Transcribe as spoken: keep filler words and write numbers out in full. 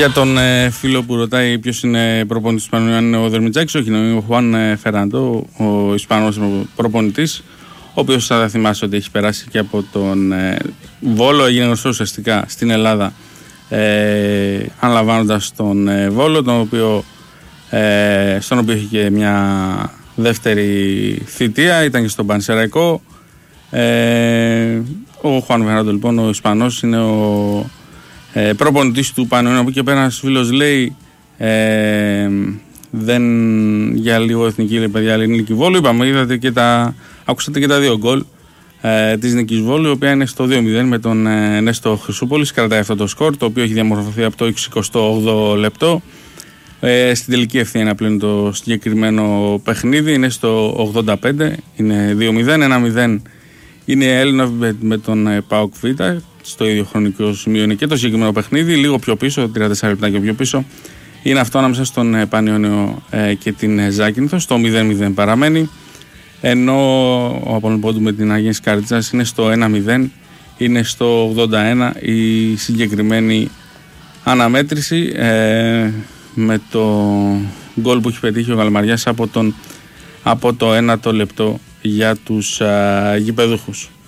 Για τον ε, φίλο που ρωτάει ποιος είναι προπονητής του Πανιωνίου, αν είναι ο Δερμιτζάκης, όχι, είναι ο Χουάν ε, Φεράντο, ο Ισπανός προπονητής, ο οποίος θα θυμάσαι ότι έχει περάσει και από τον ε, Βόλο, έγινε γνωστό ουσιαστικά στην Ελλάδα, ε, αναλαμβάνοντας τον ε, Βόλο, τον οποίο, ε, στον οποίο έχει και μια δεύτερη θητεία, ήταν και στον Πανσεραϊκό. Ε, ο Χουάν Φεράντο, λοιπόν, ο Ισπανός, είναι ο ε, προπονητής του Πανιωνίου. Από εκεί και πέρα ένας φίλος λέει ε, δεν για λίγο εθνική, λέει, παιδιά, αλλά είναι νίκη Βόλου. Είπαμε, είδατε και τα, ακούσατε και τα δύο γκολ ε, της νίκης Βόλου, η οποία είναι στο δύο μηδέν με τον ε, Νέστο Χρυσούπολης. Κρατάει αυτό το σκορ, το οποίο έχει διαμορφωθεί από το εικοστό όγδοο λεπτό. Ε, στην τελική ευθεία πλέον το συγκεκριμένο παιχνίδι είναι στο ογδόντα πέντε, είναι δύο μηδέν, ένα μηδέν είναι Έλληνα με τον ε, ΠΑΟΚ Β. Στο ίδιο χρονικό σημείο είναι και το συγκεκριμένο παιχνίδι, λίγο πιο πίσω, τριάντα τέσσερα λεπτά και πιο πίσω είναι αυτό ανάμεσα στον ε, Πανιώνιο ε, και την ε, Ζάκυνθο. Στο μηδέν μηδέν παραμένει, ενώ ο Απόλλων Πόντου με την Αγίας Καρδιτσάς είναι στο ένα μηδέν, είναι στο ογδόντα ένα η συγκεκριμένη αναμέτρηση, ε, με το γκολ που έχει πετύχει ο Γαλμαριάς από, τον, από το ένατο λεπτό για τους α, γηπεδούχους.